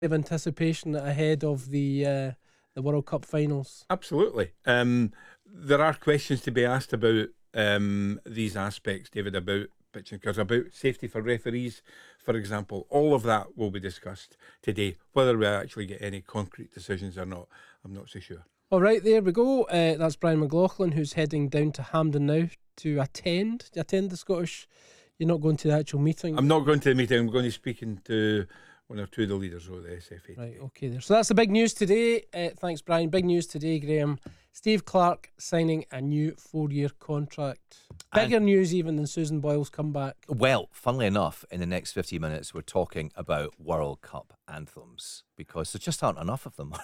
of anticipation ahead of the World Cup finals? Absolutely. There are questions to be asked about these aspects, David, about pitching, because about safety for referees, for example. All of that will be discussed today. Whether we actually get any concrete decisions or not, I'm not so sure. All right, there we go. That's Brian McLaughlin, who's heading down to Hampden now to attend the Scottish. You're not going to the actual meeting? I'm not going to the meeting. I'm going to speaking to one or two of the leaders of the SFA. Right, okay there. So that's the big news today. Thanks, Brian. Big news today, Graham. Steve Clarke signing a new 4-year contract. Bigger news even than Susan Boyle's comeback. Well, funnily enough, in the next 50 minutes, we're talking about World Cup anthems, because there just aren't enough of them.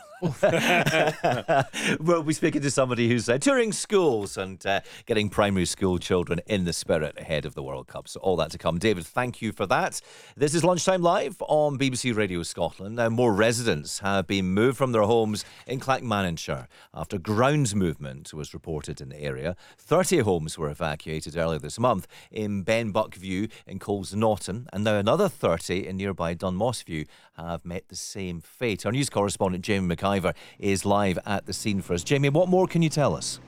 We'll be speaking to somebody who's touring schools and getting primary school children in the spirit ahead of the World Cup. So all that to come. David, thank you for that. This is Lunchtime Live on BBC Radio Scotland. Now, more residents have been moved from their homes in Clackmannanshire after grounds movement was reported in the area. 30 homes were evacuated earlier this month in Benbuckview in Colesnaughton, and now another 30 in nearby Dunmossview have met the same fate. Our news correspondent Jamie McIver is live at the scene for us. Jamie, what more can you tell us?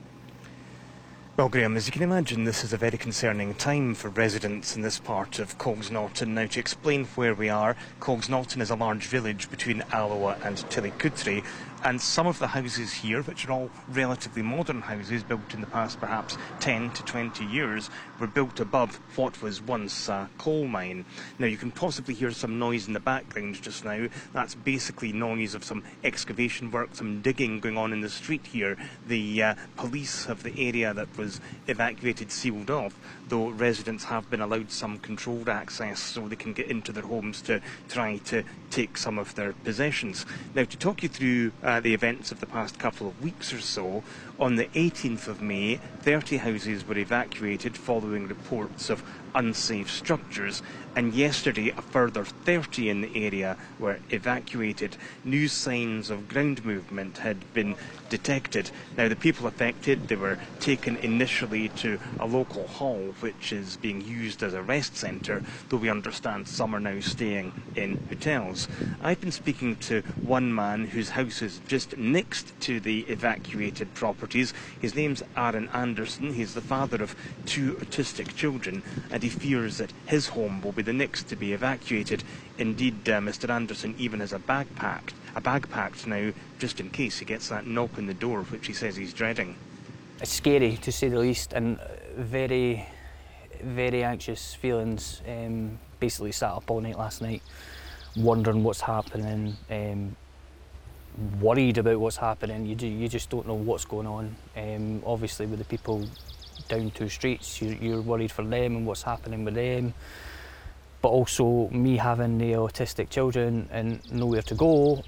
Well, Graham, as you can imagine, this is a very concerning time for residents in this part of Colesnaughton. Now, to explain where we are, Colesnaughton is a large village between Alloa and Tillycountry, and some of the houses here, which are all relatively modern houses built in the past perhaps 10 to 20 years, were built above what was once a coal mine. Now, you can possibly hear some noise in the background just now. That's basically noise of some excavation work, some digging going on in the street here. The police of the area that was evacuated sealed off, though residents have been allowed some controlled access so they can get into their homes to try to take some of their possessions. Now, to talk you through the events of the past couple of weeks or so, on the 18th of May, 30 houses were evacuated following reports of unsafe structures, and yesterday a further 30 in the area were evacuated. New signs of ground movement had been detected. Now, the people affected, they were taken initially to a local hall which is being used as a rest centre, though we understand some are now staying in hotels. I've been speaking to one man whose house is just next to the evacuated properties. His name's Aaron Anderson. He's the father of 2 autistic children, and he fears that his home will be the next to be evacuated. Indeed, Mr. Anderson even has a bag packed now, just in case he gets that knock on the door, which he says he's dreading. It's scary, to say the least, and very, very anxious feelings. Basically sat up all night last night, wondering what's happening, worried about what's happening. You just don't know what's going on. Obviously, with the people down 2 streets, you're worried for them and what's happening with them. But also, me having the autistic children and nowhere to go,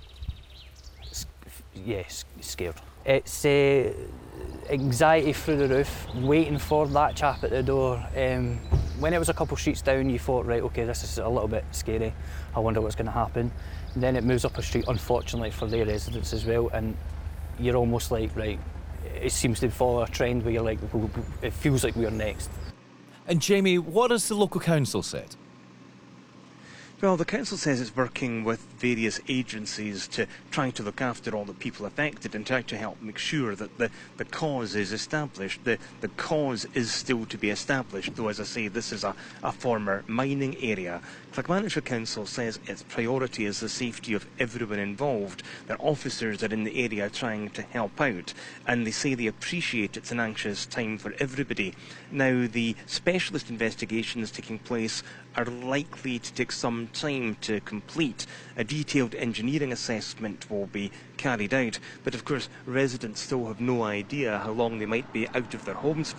scared. It's anxiety through the roof, waiting for that chap at the door. When it was a couple streets down, you thought, right, okay, this is a little bit scary. I wonder what's going to happen. And then it moves up a street, unfortunately, for their residents as well, and you're almost like, right, it seems to follow a trend where you're like, it feels like we're next. And Jamie, what has the local council said? Well, the council says it's working with various agencies to try to look after all the people affected and try to help make sure that the cause is established. The cause is still to be established, though, as I say, this is a former mining area. Clackmannanshire Council says its priority is the safety of everyone involved. Their officers are in the area trying to help out, and they say they appreciate it's an anxious time for everybody. Now, the specialist investigations taking place are likely to take some time to complete. A detailed engineering assessment will be carried out, but of course residents still have no idea how long they might be out of their homes